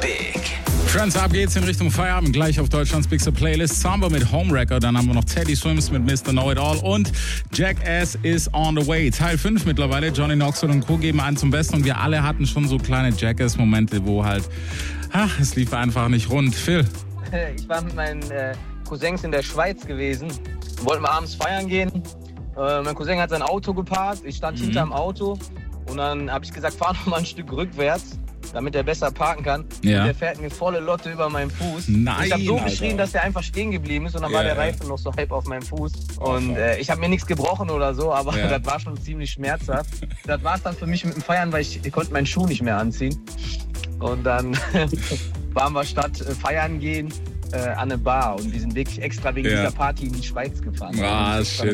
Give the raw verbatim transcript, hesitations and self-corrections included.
Big. Friends, ab geht's in Richtung Feierabend. Gleich auf Deutschlands Bigste Playlist. Samba mit Homewrecker. Dann haben wir noch Teddy Swims mit Mister Know-It-All. Und Jackass is on the way. Teil fünf mittlerweile. Johnny Knoxville und Co. geben einen zum Besten. Und wir alle hatten schon so kleine Jackass-Momente, wo halt, ach, es lief einfach nicht rund. Phil? Ich war mit meinen äh, Cousins in der Schweiz gewesen. Wollten wir abends feiern gehen. Äh, mein Cousin hat sein Auto geparkt. Ich stand mhm. hinterm Auto. Und dann habe ich gesagt, fahr noch mal ein Stück rückwärts, damit er besser parken kann. Ja. Und der fährt mir volle Lotte über meinen Fuß. Nein, ich habe so Alter. geschrien, dass der einfach stehen geblieben ist und dann Ja, war der ja. Reifen noch so halb auf meinem Fuß. Oh, Und äh, ich habe mir nichts gebrochen oder so, aber Ja. das war schon ziemlich schmerzhaft. Das war es dann für mich mit dem Feiern, weil ich, ich konnte meinen Schuh nicht mehr anziehen. Und dann waren wir statt äh, feiern gehen äh, an eine Bar und wir sind wirklich extra wegen Ja. dieser Party in die Schweiz gefahren. Ah, Das war shit.